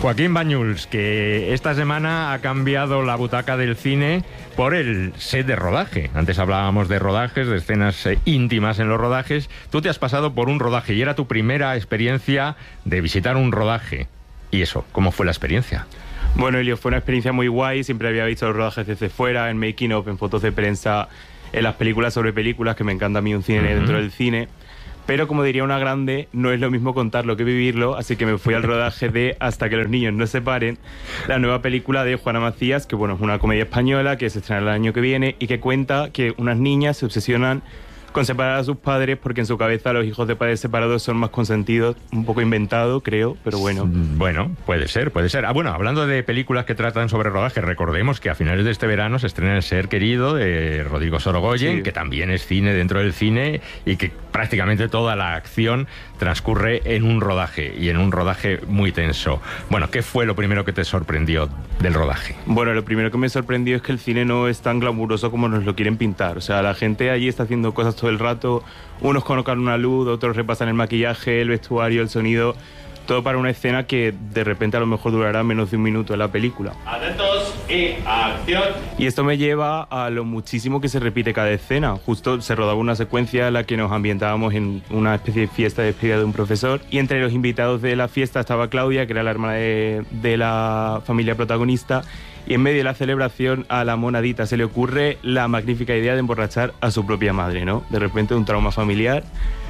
Joaquín Bañuls, que esta semana ha cambiado la butaca del cine por el set de rodaje. Antes hablábamos de rodajes, de escenas íntimas en los rodajes. Tú te has pasado por un rodaje y era tu primera experiencia de visitar un rodaje. ¿Y eso? ¿Cómo fue la experiencia? Bueno, Elio, fue una experiencia muy guay. Siempre había visto los rodajes desde fuera, en making of, en fotos de prensa, en las películas sobre películas, que me encanta a mí un cine dentro del cine. Pero como diría una grande, no es lo mismo contarlo que vivirlo, así que me fui al rodaje de Hasta que los niños no se paren, la nueva película de Juana Macías, que bueno, es una comedia española que se estrena el año que viene y que cuenta que unas niñas se obsesionan con separar a sus padres porque en su cabeza los hijos de padres separados son más consentidos. Un poco inventado, creo, pero bueno. Bueno, puede ser, puede ser. Bueno, hablando de películas que tratan sobre rodaje, recordemos que a finales de este verano se estrena El ser querido de Rodrigo Sorogoyen, sí, que también es cine dentro del cine y que prácticamente toda la acción transcurre en un rodaje y en un rodaje muy tenso. Bueno, ¿qué fue lo primero que te sorprendió del rodaje? Bueno, lo primero que me sorprendió es que el cine no es tan glamuroso como nos lo quieren pintar. O sea, la gente allí está haciendo cosas todo el rato, unos colocan una luz, otros repasan el maquillaje, el vestuario, el sonido, todo para una escena que de repente a lo mejor durará menos de un minuto en la película. Atentos y acción. Y esto me lleva a lo muchísimo que se repite cada escena. Justo se rodaba una secuencia en la que nos ambientábamos en una especie de fiesta de despedida de un profesor y entre los invitados de la fiesta estaba Claudia, que era la hermana de la familia protagonista. Y en medio de la celebración a la monadita se le ocurre la magnífica idea de emborrachar a su propia madre, ¿no? De repente un trauma familiar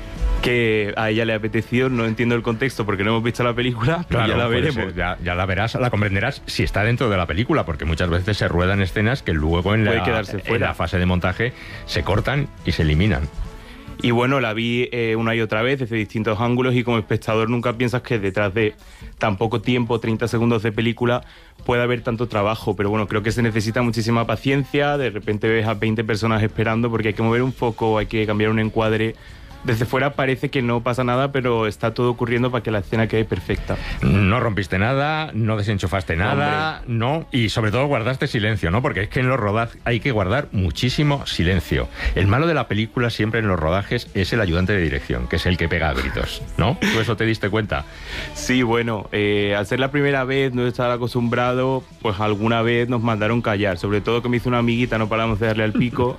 que a ella le apeteció, no entiendo el contexto porque no hemos visto la película, pero claro, ya la veremos. Ya la verás, la comprenderás si está dentro de la película, porque muchas veces se ruedan escenas que luego en la fase de montaje se cortan y se eliminan. Y bueno, la vi una y otra vez desde distintos ángulos y como espectador nunca piensas que detrás de tan poco tiempo, 30 segundos de película, puede haber tanto trabajo. Pero bueno, creo que se necesita muchísima paciencia. De repente ves a 20 personas esperando porque hay que mover un foco, hay que cambiar un encuadre. Desde fuera parece que no pasa nada, pero está todo ocurriendo para que la escena quede perfecta. No rompiste nada, no desenchufaste nada, no, y sobre todo guardaste silencio, ¿no? Porque es que en los rodajes hay que guardar muchísimo silencio. El malo de la película siempre en los rodajes es el ayudante de dirección, que es el que pega a gritos, ¿no? ¿Tú eso te diste cuenta? Sí, bueno, al ser la primera vez, no estar acostumbrado, pues alguna vez nos mandaron callar. Sobre todo que me hizo una amiguita, no paramos de darle al pico.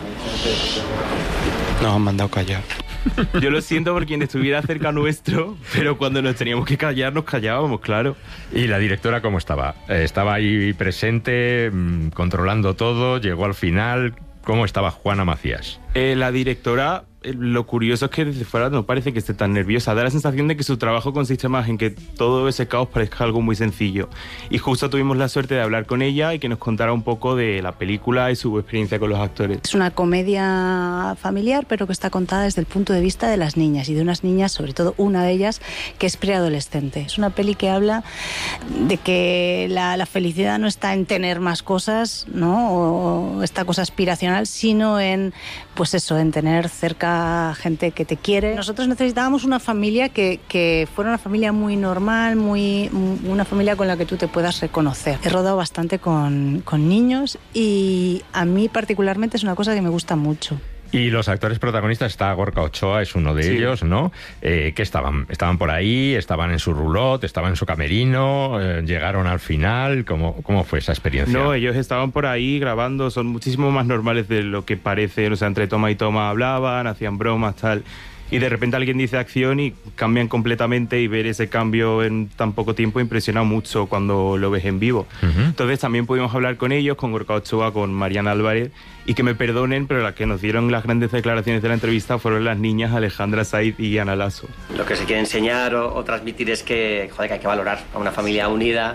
Nos han mandado callar. Yo lo siento por quien estuviera cerca nuestro, pero cuando nos teníamos que callar, nos callábamos, claro. ¿Y la directora cómo estaba? ¿Estaba ahí presente, controlando todo? ¿Llegó al final? ¿Cómo estaba Juana Macías? La directora, lo curioso es que desde fuera no parece que esté tan nerviosa. Da la sensación de que su trabajo consiste más en que todo ese caos parezca algo muy sencillo. Y justo tuvimos la suerte de hablar con ella y que nos contara un poco de la película y su experiencia con los actores. Es una comedia familiar, pero que está contada desde el punto de vista de las niñas y de unas niñas, sobre todo una de ellas, que es preadolescente. Es una peli que habla de que la felicidad no está en tener más cosas, ¿no? O esta cosa aspiracional, sino en, pues eso, en tener cerca gente que te quiere. Nosotros necesitábamos una familia que fuera una familia muy normal, una familia con la que tú te puedas reconocer. He rodado bastante con niños y a mí particularmente es una cosa que me gusta mucho. Y los actores protagonistas, está Gorka Ochoa, es uno de ellos, ¿no? ¿Qué estaban? ¿Estaban por ahí? ¿Estaban en su roulotte? ¿Estaban en su camerino? ¿Llegaron al final? ¿Cómo fue esa experiencia? No, ellos estaban por ahí grabando, son muchísimo más normales de lo que parece. O sea, entre toma y toma hablaban, hacían bromas, tal. Y de repente alguien dice acción y cambian completamente, y ver ese cambio en tan poco tiempo impresiona mucho cuando lo ves en vivo. Entonces también pudimos hablar con ellos, con Gorka Ochoa, con Mariana Álvarez, y que me perdonen, pero las que nos dieron las grandes declaraciones de la entrevista fueron las niñas Alejandra Saiz y Ana Lasso. Lo que se quiere enseñar o transmitir es que, joder, que hay que valorar a una familia unida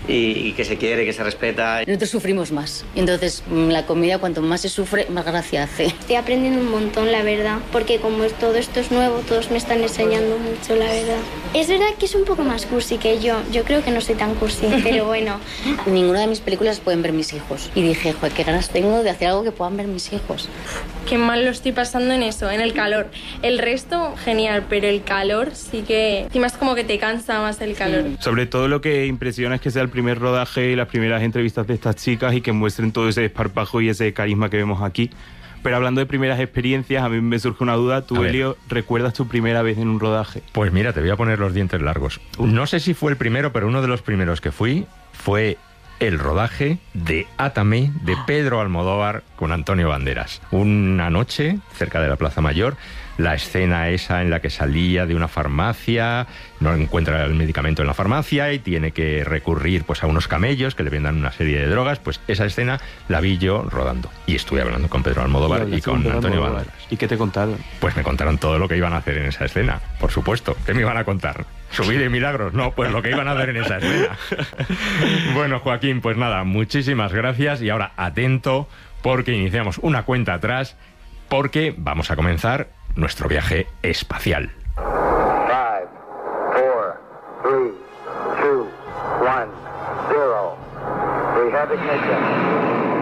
y que se quiere, que se respeta. Nosotros sufrimos más. Entonces, la comedia, cuanto más se sufre, más gracia hace. Estoy aprendiendo un montón, la verdad, porque como todo esto es nuevo, todos me están enseñando mucho, la verdad. Es verdad que es un poco más cursi que yo. Yo creo que no soy tan cursi, pero bueno. Ninguna de mis películas pueden ver mis hijos. Y dije, joder, qué ganas tengo de hacer algo que puedan ver mis hijos. Qué mal lo estoy pasando en eso, en el calor. El resto, genial, pero el calor sí que... Encima es como que te cansa más el calor. Sobre todo lo que impresiona es que sea el primer rodaje y las primeras entrevistas de estas chicas y que muestren todo ese desparpajo y ese carisma que vemos aquí. Pero hablando de primeras experiencias, a mí me surge una duda. ¿Tú, Elio, recuerdas tu primera vez en un rodaje? Pues mira, te voy a poner los dientes largos. No sé si fue el primero, pero uno de los primeros que fui fue el rodaje de Átame, de Pedro Almodóvar con Antonio Banderas. Una noche, cerca de la Plaza Mayor, la escena esa en la que salía de una farmacia, no encuentra el medicamento en la farmacia y tiene que recurrir pues a unos camellos que le vendan una serie de drogas, pues esa escena la vi yo rodando. Y estuve hablando con Pedro Almodóvar y con Antonio Banderas. ¿Y qué te contaron? Pues me contaron todo lo que iban a hacer en esa escena, por supuesto. ¿Qué me iban a contar? ¿Su vida y milagros? No, pues lo que iban a hacer en esa escena. Bueno, Joaquín, pues nada, muchísimas gracias y ahora atento porque iniciamos una cuenta atrás porque vamos a comenzar nuestro viaje espacial. 5, 4, 3, 2, 1, 0. We have ignition.